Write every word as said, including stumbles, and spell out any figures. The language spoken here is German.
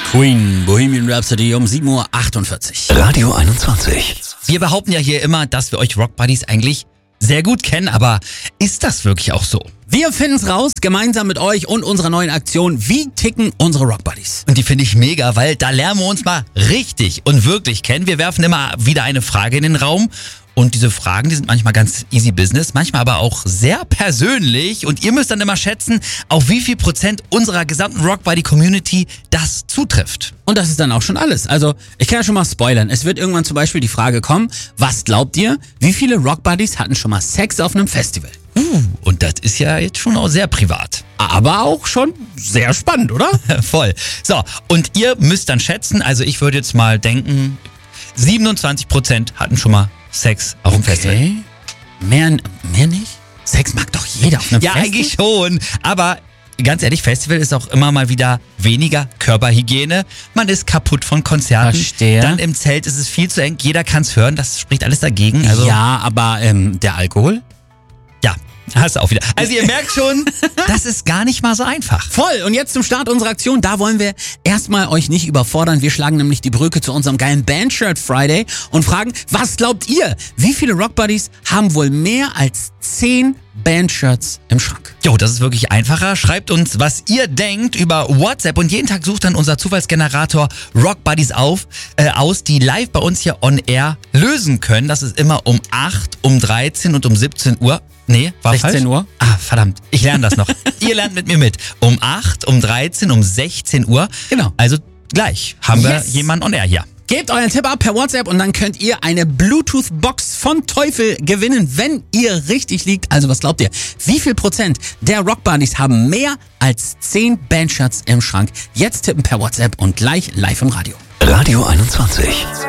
Queen, Bohemian Rhapsody um sieben Uhr achtundvierzig. Radio einundzwanzig. Wir behaupten ja hier immer, dass wir euch Rock Buddies eigentlich sehr gut kennen, aber ist das wirklich auch so? Wir finden's raus, gemeinsam mit euch und unserer neuen Aktion, wie ticken unsere Rock Buddies? Und die finde ich mega, weil da lernen wir uns mal richtig und wirklich kennen. Wir werfen immer wieder eine Frage in den Raum. Und diese Fragen, die sind manchmal ganz easy business, manchmal aber auch sehr persönlich. Und ihr müsst dann immer schätzen, auf wie viel Prozent unserer gesamten Rock Buddy Community das zutrifft. Und das ist dann auch schon alles. Also, ich kann ja schon mal spoilern. Es wird irgendwann zum Beispiel die Frage kommen, was glaubt ihr, wie viele Rock Buddies hatten schon mal Sex auf einem Festival? Uh, und das ist ja jetzt schon auch sehr privat. Aber auch schon sehr spannend, oder? Voll. So, und ihr müsst dann schätzen, also ich würde jetzt mal denken, siebenundzwanzig Prozent hatten schon mal Sex auf dem Festival. Okay. Mehr, mehr nicht? Sex mag doch jeder auf einem Ja, Festival. eigentlich schon. Aber ganz ehrlich, Festival ist auch immer mal wieder weniger Körperhygiene. Man ist kaputt von Konzerten. Verstehe. Dann im Zelt ist es viel zu eng. Jeder kann es hören. Das spricht alles dagegen. Also, Ja, aber ähm, der Alkohol? ja, hast du auch wieder. Also ihr merkt schon, das ist gar nicht mal so einfach. Voll. Und jetzt zum Start unserer Aktion. Da wollen wir erstmal euch nicht überfordern. Wir schlagen nämlich die Brücke zu unserem geilen Bandshirt Friday und fragen, was glaubt ihr? Wie viele Rock Buddies haben wohl mehr als zehn Bandshirts im Schrank? Jo, das ist wirklich einfacher. Schreibt uns, was ihr denkt über WhatsApp und jeden Tag sucht dann unser Zufallsgenerator Rock Buddies auf, äh, aus, die live bei uns hier on air lösen können. Das ist immer um acht, um dreizehn und um siebzehn Uhr. Nee, war sechzehn falsch? Uhr? Ah, verdammt. Ich lerne das noch. Ihr lernt mit mir mit. Um acht, um dreizehn, um sechzehn Uhr. Genau. Also gleich haben wir Yes. jemanden on air hier. Gebt euren Tipp ab per WhatsApp und dann könnt ihr eine Bluetooth-Box von Teufel gewinnen, wenn ihr richtig liegt. Also was glaubt ihr? Wie viel Prozent der Rock Buddies haben mehr als zehn Bandshirts im Schrank? Jetzt tippen per WhatsApp und gleich live im Radio. Radio einundzwanzig.